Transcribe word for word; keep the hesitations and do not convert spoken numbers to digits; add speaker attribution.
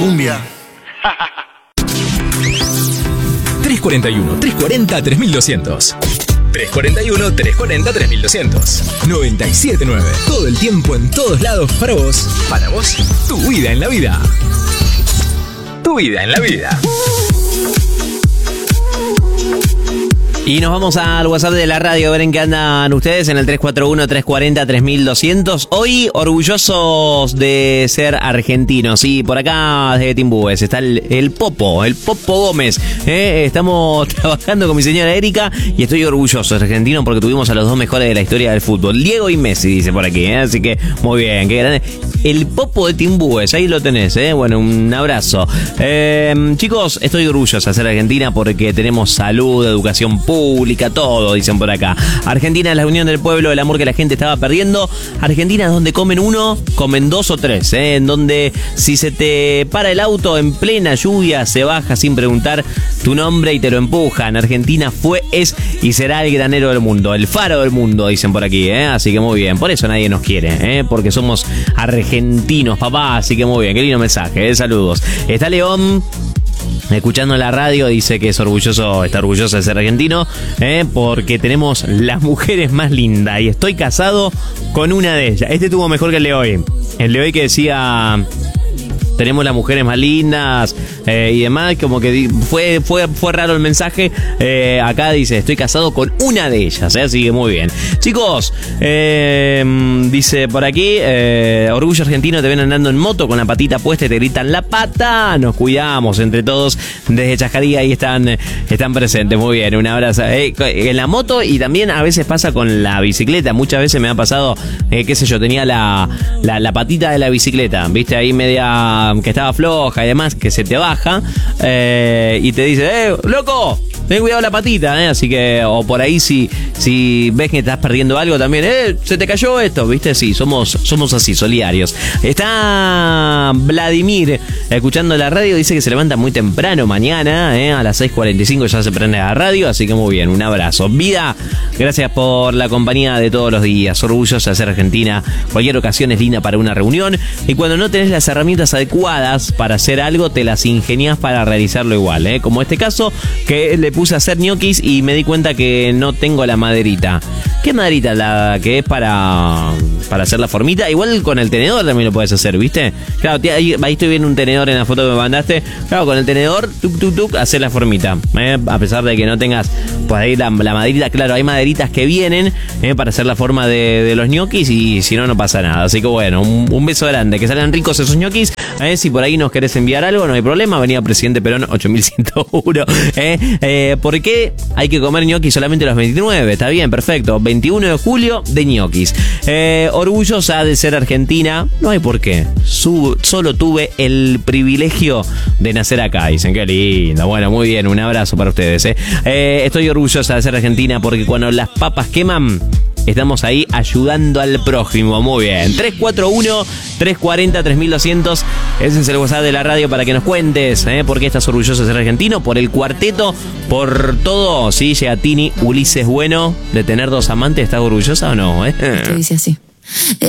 Speaker 1: cumbia.
Speaker 2: tres cuarenta y uno, tres cuarenta, tres mil doscientos. tres cuarenta y uno, tres cuarenta, tres mil doscientos. noventa y siete nueve. Todo el tiempo, en todos lados, para vos. Para vos, tu vida en la vida. Tu vida en la vida.
Speaker 3: Y nos vamos al WhatsApp de la radio a ver en qué andan ustedes en el tres cuatro uno, tres cuarenta, tres mil doscientos. Hoy orgullosos de ser argentinos. Y por acá de Timbúes está el, el Popo, el Popo Gómez. ¿eh? Estamos trabajando con mi señora Erika y estoy orgulloso de ser argentino porque tuvimos a los dos mejores de la historia del fútbol. Diego y Messi, dice por aquí. ¿eh? Así que muy bien, qué grande. El Popo de Timbúes, ahí lo tenés. ¿eh? Bueno, un abrazo. Eh, chicos, estoy orgulloso de ser argentina porque tenemos salud, educación pública. Pública, todo, dicen por acá. Argentina es la unión del pueblo, el amor que la gente estaba perdiendo. Argentina es donde comen uno, comen dos o tres, ¿eh? En donde si se te para el auto en plena lluvia, se baja sin preguntar tu nombre y te lo empujan. Argentina fue, es y será el granero del mundo, el faro del mundo, dicen por aquí, ¿eh? Así que muy bien, por eso nadie nos quiere, ¿eh? Porque somos argentinos, papá, así que muy bien, qué lindo mensaje, ¿eh? Saludos. Está León escuchando la radio, dice que es orgulloso, está orgulloso de ser argentino, ¿eh? porque tenemos las mujeres más lindas y estoy casado con una de ellas. Este tuvo mejor que el de hoy. El de hoy que decía... tenemos las mujeres más lindas eh, y demás, como que fue fue fue raro el mensaje. Eh, acá dice, estoy casado con una de ellas, ¿eh? Así que muy bien. Chicos, eh, dice por aquí, eh, orgullo argentino, te ven andando en moto con la patita puesta y te gritan la pata. Nos cuidamos entre todos desde Chajarí, ahí están, están presentes. Muy bien, un abrazo. Eh, en la moto y también a veces pasa con la bicicleta. Muchas veces me ha pasado, eh, qué sé yo, tenía la, la, la patita de la bicicleta, viste, ahí media... que estaba floja y demás, que se te baja eh, y te dice, eh, loco, ten cuidado la patita, eh, así que, o por ahí si, si ves que estás perdiendo algo también, eh, se te cayó esto, viste, sí, somos, somos así, solidarios. Está Vladimir escuchando la radio, dice que se levanta muy temprano mañana, eh, a las seis cuarenta y cinco ya se prende la radio, así que muy bien, un abrazo. Vida, gracias por la compañía de todos los días, orgullosa de ser argentina, cualquier ocasión es linda para una reunión y cuando no tenés las herramientas adecuadas para hacer algo, te las ingeniás para realizarlo igual, ¿eh? Como este caso, que le puse a hacer ñoquis y me di cuenta que no tengo la maderita. ¿Qué maderita? La que es para, para hacer la formita. Igual con el tenedor también lo puedes hacer, ¿viste? Claro, ahí, ahí estoy viendo un tenedor en la foto que me mandaste. Claro, con el tenedor, tuk, tuk, tuk, hacer la formita. ¿eh? A pesar de que no tengas, pues ahí la, la maderita. Claro, hay maderitas que vienen ¿eh? para hacer la forma de, de los ñoquis y si no, no pasa nada. Así que bueno, un, un beso grande. Que salgan ricos esos ñoquis. ¿eh? Si por ahí nos querés enviar algo, no hay problema. Avenida Presidente Perón, ocho mil ciento uno. ¿eh? Eh, ¿Por qué hay que comer ñoquis solamente los veintinueve? Está bien, perfecto. veintiuno de julio de ñoquis. Eh, orgullosa de ser argentina. No hay por qué. Su, solo tuve el privilegio de nacer acá. Dicen, qué lindo. Bueno, muy bien. Un abrazo para ustedes. ¿eh? Eh, estoy orgullosa de ser argentina porque cuando las papas queman, estamos ahí ayudando al prójimo. Muy bien. tres cuatro uno, tres cuarenta, tres mil doscientos. Ese es el WhatsApp de la radio para que nos cuentes ¿eh? por qué estás orgulloso de ser argentino, por el cuarteto, por todo. Sí, llega Tini, Ulises Bueno, de tener dos amantes. ¿Estás orgullosa o no? ¿eh?
Speaker 4: Te dice así.